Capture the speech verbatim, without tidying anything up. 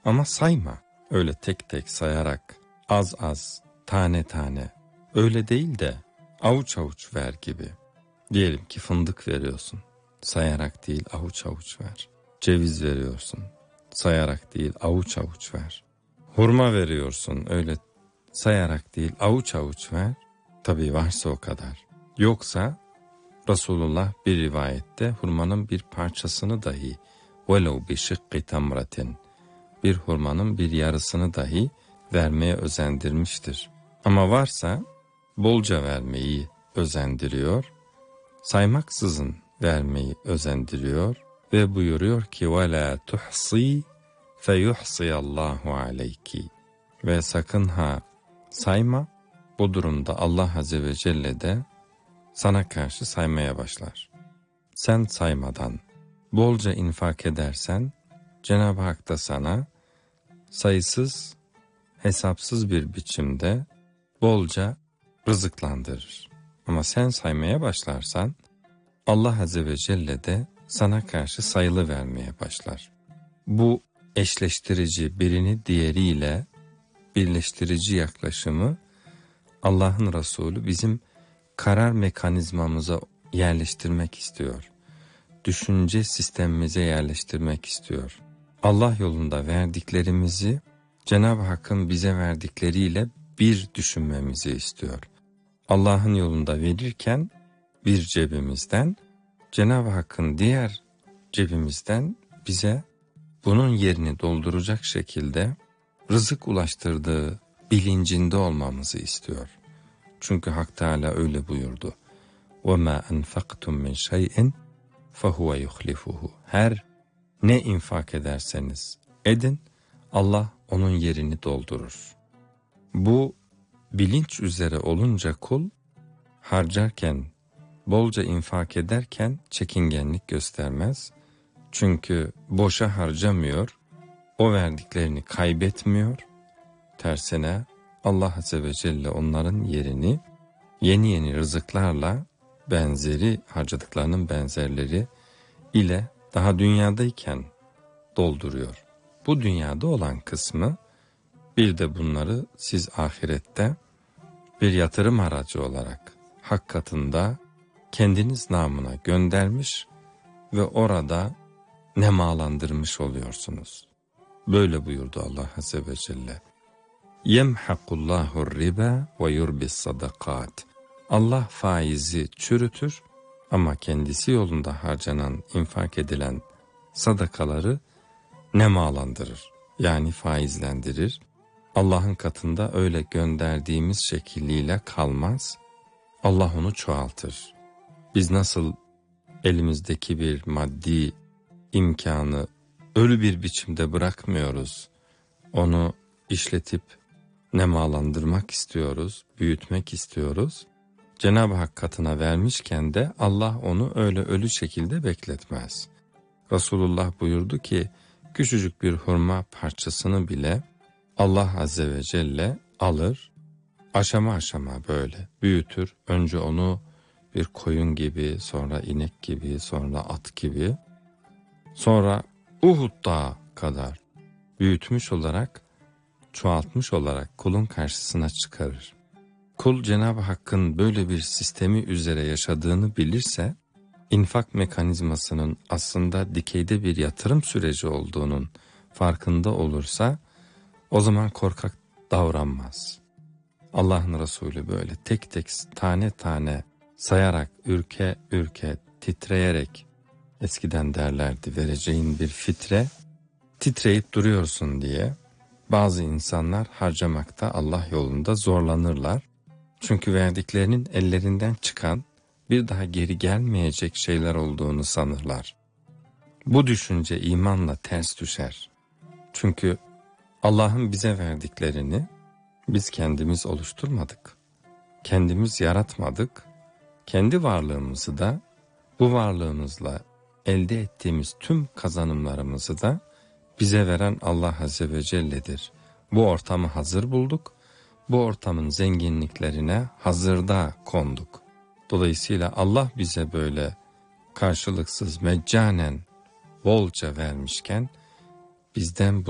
Ama sayma. Öyle tek tek sayarak, az az, tane tane. Öyle değil de avuç avuç ver gibi. Diyelim ki fındık veriyorsun. Sayarak değil, avuç avuç ver. Ceviz veriyorsun. Sayarak değil, avuç avuç ver. Hurma veriyorsun. Öyle sayarak değil, avuç avuç ver. Tabii varsa o kadar. Yoksa Resulullah bir rivayette hurmanın bir parçasını dahi وَلَوْ بِشِقِّ تَمْرَةٍ bir hurmanın bir yarısını dahi vermeye özendirmiştir. Ama varsa bolca vermeyi özendiriyor, saymaksızın vermeyi özendiriyor ve buyuruyor ki وَلَا تُحْصِي فَيُحْصِيَ اللّٰهُ عَلَيْكِ ve sakın ha sayma, bu durumda Allah Azze ve Celle de sana karşı saymaya başlar. Sen saymadan bolca infak edersen Cenab-ı Hak da sana sayısız, hesapsız bir biçimde bolca rızıklandırır. Ama sen saymaya başlarsan Allah Azze ve Celle de sana karşı sayılı vermeye başlar. Bu eşleştirici, birini diğeriyle birleştirici yaklaşımı Allah'ın Resulü bizim karar mekanizmamıza yerleştirmek istiyor. Düşünce sistemimize yerleştirmek istiyor. Allah yolunda verdiklerimizi Cenab-ı Hakk'ın bize verdikleriyle bir düşünmemizi istiyor. Allah'ın yolunda verirken bir cebimizden, Cenab-ı Hakk'ın diğer cebimizden bize bunun yerini dolduracak şekilde rızık ulaştırdığı bilincinde olmamızı istiyor. Çünkü Hak Teâlâ öyle buyurdu. وَمَا أَنْفَقْتُمْ مِنْ شَيْءٍ فَهُوَ يُخْلِفُهُ her ne infak ederseniz edin, Allah onun yerini doldurur. Bu bilinç üzere olunca kul, harcarken, bolca infak ederken çekingenlik göstermez. Çünkü boşa harcamıyor, o verdiklerini kaybetmiyor. Tersine Allah Azze ve Celle onların yerini yeni yeni rızıklarla benzeri, harcadıklarının benzerleri ile daha dünyadayken dolduruyor. Bu dünyada olan kısmı, bir de bunları siz ahirette bir yatırım aracı olarak Hak katında kendiniz namına göndermiş ve orada nemalandırmış oluyorsunuz. Böyle buyurdu Allah Azze ve Celle. Yemhakullahu riba ve yurbis sadakat. Allah faizi çürütür ama kendisi yolunda harcanan, infak edilen sadakaları nemalandırır. Yani faizlendirir. Allah'ın katında öyle gönderdiğimiz şekliyle kalmaz. Allah onu çoğaltır. Biz nasıl elimizdeki bir maddi imkanı ölü bir biçimde bırakmıyoruz, onu işletip nemalandırmak istiyoruz, büyütmek istiyoruz. Cenab-ı Hak katına vermişken de Allah onu öyle ölü şekilde bekletmez. Resulullah buyurdu ki, küçücük bir hurma parçasını bile Allah Azze ve Celle alır, aşama aşama böyle büyütür. Önce onu bir koyun gibi, sonra inek gibi, sonra at gibi, sonra Uhud Dağı kadar büyütmüş olarak, çoğaltmış olarak kulun karşısına çıkarır. Kul Cenab-ı Hakk'ın böyle bir sistemi üzere yaşadığını bilirse, infak mekanizmasının aslında dikeyde bir yatırım süreci olduğunun farkında olursa, o zaman korkak davranmaz. Allah'ın Resulü böyle tek tek tane tane sayarak, ürke ürke, titreyerek, eskiden derlerdi vereceğin bir fitre, titreyip duruyorsun diye bazı insanlar harcamakta Allah yolunda zorlanırlar. Çünkü verdiklerinin ellerinden çıkan, bir daha geri gelmeyecek şeyler olduğunu sanırlar. Bu düşünce imanla ters düşer. Çünkü Allah'ın bize verdiklerini biz kendimiz oluşturmadık. Kendimiz yaratmadık. Kendi varlığımızı da, bu varlığımızla elde ettiğimiz tüm kazanımlarımızı da bize veren Allah Azze ve Celle'dir. Bu ortamı hazır bulduk. Bu ortamın zenginliklerine hazırda konduk. Dolayısıyla Allah bize böyle karşılıksız, meccanen, bolca vermişken bizden bu